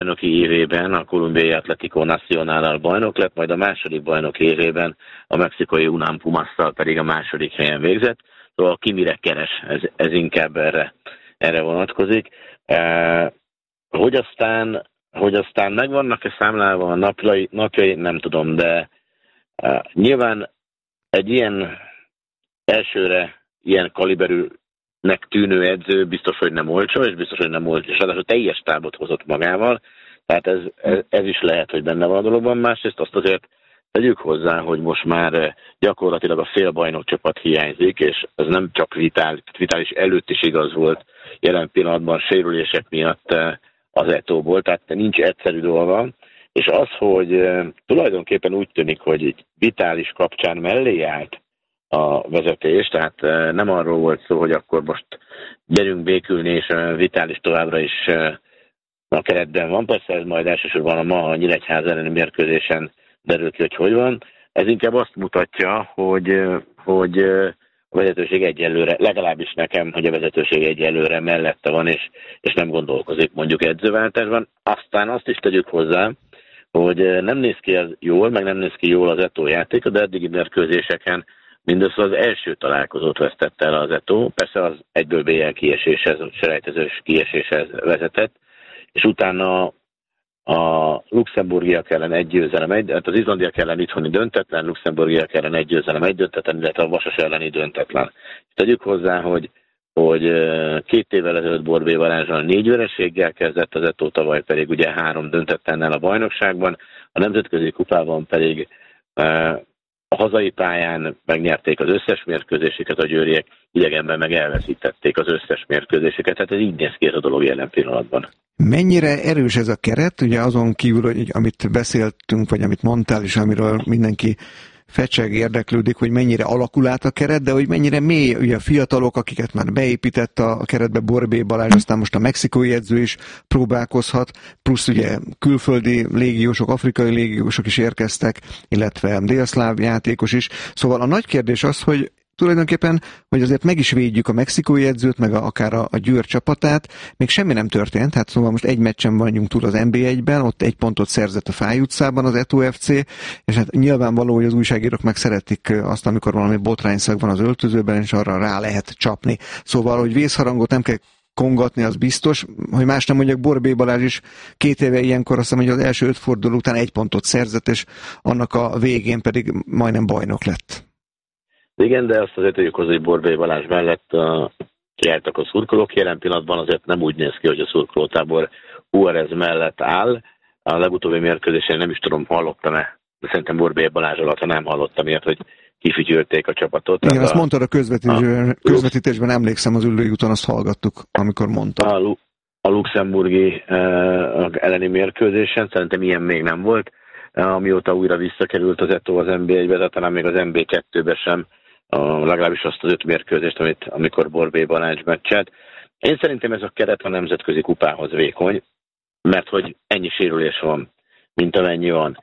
bajnoki évében a kolumbiai Atlético Nacionallal bajnok lett, majd a második bajnoki évében a mexikai UNAM Pumasszal pedig a második helyen végzett. Szóval ki mire keres, ez inkább erre vonatkozik. Hogy aztán meg vannak-e számlálva a napjai, nem tudom, de nyilván egy ilyen elsőre ilyen kaliberűnek tűnő edző biztos, hogy nem olcsó, és biztos, hogy nem olcsó, és ráadásul teljes tábot hozott magával, tehát ez is lehet, hogy benne van a dologban. Másrészt azt azért tegyük hozzá, hogy most már gyakorlatilag a félbajnok csapat hiányzik, és ez nem csak Vitális előtt is igaz volt jelen pillanatban sérülések miatt az Eto'ból, tehát nincs egyszerű dolga, és az, hogy tulajdonképpen úgy tűnik, hogy Vitális kapcsán mellé állt a vezetés, tehát nem arról volt szó, hogy akkor most gyerünk békülni, és Vitális továbbra is a keretben van. Persze ez majd elsősorban a Nyíregyháza elleni mérkőzésen derül ki, hogy van. Ez inkább azt mutatja, hogy a vezetőség egyelőre, legalábbis nekem, hogy a vezetőség egyelőre mellette van, és nem gondolkozik mondjuk edzőváltásban. Aztán azt is tegyük hozzá, hogy nem néz ki ez jól, meg nem néz ki jól az Eto'o játéka, de eddigi mérkőzéseken mindössze az első találkozót vesztette el az Eto'o. Persze az egyből BL kieséshez, selejtezős kieséshez vezetett, és utána a luxemburgiak ellen egy győzelem, tehát az izlandiak ellen itthoni döntetlen, luxemburgiak ellen egy győzelem, egy döntetlen, illetve a Vasas elleni döntetlen. Tegyük hozzá, hogy 2 évvel ezelőtt Borbély Balázsral 4 vereséggel kezdett az Eto'o, tavaly pedig ugye 3 döntetlennel a bajnokságban, a nemzetközi kupában pedig a hazai pályán megnyerték az összes mérkőzéseket, a győriek idegenben meg elveszítették az összes mérkőzéseket, tehát ez így néz ki ez a dolog jelen pillanatban. Mennyire erős ez a keret, ugye azon kívül, hogy amit beszéltünk, vagy amit mondtál, és amiről mindenki fecseg érdeklődik, hogy mennyire alakul át a keret, de hogy mennyire mély, ugye a fiatalok, akiket már beépített a keretbe Borbély Balázs, aztán most a mexikói edző is próbálkozhat, plusz ugye külföldi légiósok, afrikai légiósok is érkeztek, illetve délszláv játékos is. Szóval a nagy kérdés az, hogy tulajdonképpen, hogy azért meg is védjük a mexikói edzőt, meg akár a Győr csapatát, még semmi nem történt, hát szóval most egy meccsen vagyunk túl az NB1-ben, ott 1 pontot szerzett a Fáj utcában az Eto'o FC, és hát nyilvánvaló, hogy az újságírók meg szeretik azt, amikor valami botrányszag van az öltözőben, és arra rá lehet csapni. Szóval, hogy vészharangot nem kell kongatni, az biztos, hogy más nem mondjak, Borbély Balázs is 2 éve ilyenkor azt hiszem, hogy az első 5 forduló után 1 pontot szerzett, és annak a végén pedig majdnem bajnok lett. Igen, de azt azért tegyük hozzá, hogy Borbély Balázs mellett kiálltak a szurkolók. Jelen pillanatban azért nem úgy néz ki, hogy a szurkolótábor Juárez mellett áll. A legutóbbi mérkőzésen nem is tudom, hallottam-e, de szerintem Borbély Balázs alatt, ha nem hallottam ilyet, hogy kifütyülték a csapatot. Igen, azt mondtad a közvetítésben, emlékszem, az Üllői úton azt hallgattuk, amikor mondta. A luxemburgi elleni mérkőzésen szerintem ilyen még nem volt, amióta újra visszakerült az Eto'o az NB1-be, de talán még az NB2-be sem, legalábbis azt az 5 mérkőzést, amikor Borbély Balázs meccselt. Én szerintem ez a keret a nemzetközi kupához vékony, mert hogy ennyi sérülés van, mint amennyi van.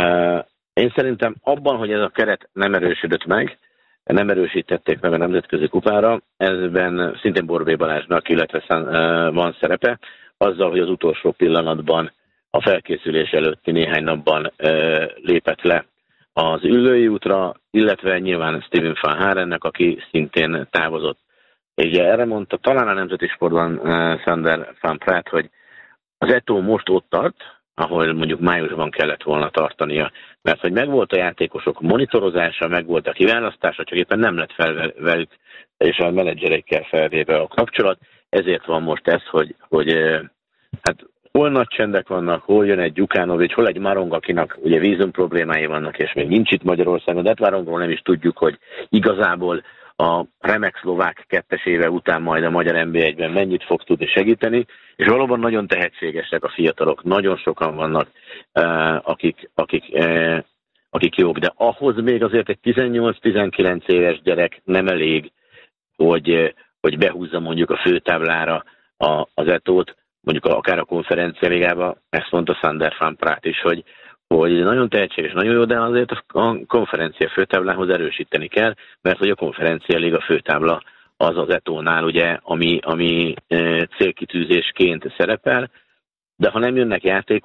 Én szerintem abban, hogy ez a keret nem erősödött meg, nem erősítették meg a nemzetközi kupára, ezben szintén Borbély Balázsnak, illetve van szerepe, azzal, hogy az utolsó pillanatban a felkészülés előtti néhány napban lépett le az Üllői útra, illetve nyilván Steven Van Harennek, aki szintén távozott. Ugye erre mondta talán a Nemzeti Sportban Sander van Praat, hogy az Eto'o most ott tart, ahol mondjuk májusban kellett volna tartania, mert hogy megvolt a játékosok monitorozása, megvolt a kiválasztása, csak éppen nem lett fel velük és a menedzserekkel felvéve a kapcsolat, ezért van most ez, hogy hát hol nagy csendek vannak, hol jön egy Gyukánovics, hol egy Marong, akinek ugye vízum problémái vannak, és még nincs itt Magyarországon, de Marongról nem is tudjuk, hogy igazából a remek szlovák 2 éve után majd a magyar NB1-ben mennyit fog tudni segíteni, és valóban nagyon tehetségesek a fiatalok, nagyon sokan vannak, akik jók, de ahhoz még azért egy 18-19 éves gyerek nem elég, hogy behúzza mondjuk a főtáblára az Eto'ot, mondjuk akár a konferencialigában, ezt mondta Sander van Praat is, hogy nagyon tehetséges, nagyon jó, de azért a konferencia főtáblához erősíteni kell, mert hogy a konferencialiga főtábla az az Eto'nál, ugye, ami célkitűzésként szerepel. de ha nem jönnek játékosok,